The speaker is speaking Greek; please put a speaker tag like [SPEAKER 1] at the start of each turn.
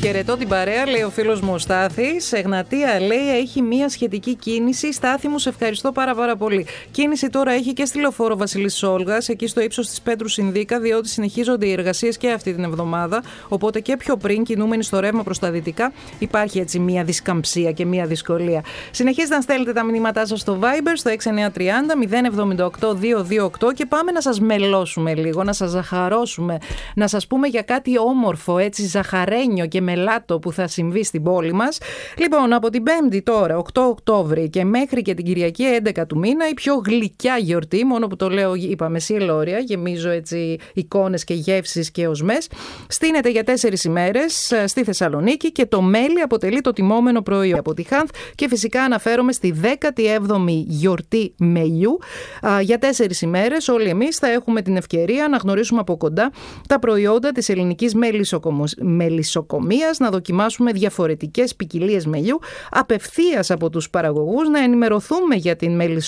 [SPEAKER 1] Χαιρετώ την παρέα, λέει ο φίλος μου ο Στάθης. Εγνατία, λέει, έχει μία σχετική κίνηση. Στάθη μου, σε ευχαριστώ πάρα πολύ. Κίνηση τώρα έχει και στη λεωφόρο Βασιλής Όλγας, εκεί στο ύψος της Πέτρου Συνδίκα, διότι συνεχίζονται οι εργασίες και αυτή την εβδομάδα. Οπότε και πιο πριν, κινούμενοι στο ρεύμα προς τα δυτικά, υπάρχει έτσι μία δισκαμψία και μία δυσκολία. Συνεχίζετε να στέλνετε τα μηνύματά σας στο Viber, στο 6930 078 228 και πάμε να σας μελώσουμε λίγο, να σας ζαχαρώσουμε, να σας πούμε για κάτι όμορφο, έτσι ζαχαρένιο και μελάτο που θα συμβεί στην πόλη μας. Λοιπόν, από την 5η τώρα, 8 Οκτώβρη και μέχρι και την Κυριακή 11 του μήνα, η πιο γλυκιά γιορτή, μόνο που το λέω είπαμε σιελόρια, γεμίζω έτσι εικόνες και γεύσεις και οσμές, στείνεται για 4 ημέρες στη Θεσσαλονίκη και το μέλι αποτελεί το τιμόμενο προϊόν από τη Χάνθ και φυσικά αναφέρομαι στη 17η γιορτή μελιού. Για 4 ημέρες όλοι εμείς θα έχουμε την ευκαιρία να γνωρίσουμε από κοντά τα προϊόντα της ελληνικής μελισσοκομείας, να δοκιμάσουμε διαφορετικές ποικιλίες μελιού απευθείας από τους παραγωγούς, να ενημερωθούμε για την